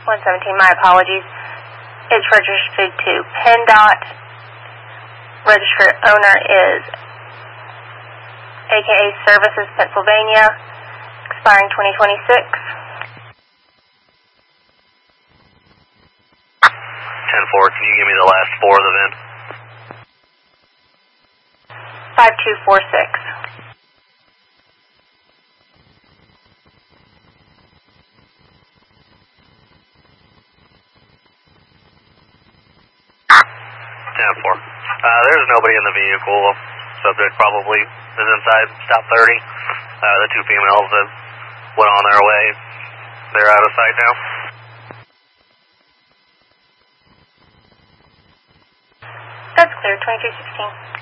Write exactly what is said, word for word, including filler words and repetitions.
one seventeen, my apologies. It's registered to PennDOT. Registered owner is A K A Services Pennsylvania, expiring twenty twenty-six. ten four, can you give me the last four of the V I N? five two four six. ten four. Uh, there's nobody in the vehicle. Subject probably is inside stop thirty. Uh, the two females that went on their way, they're out of sight now. That's clear, twenty-two sixteen.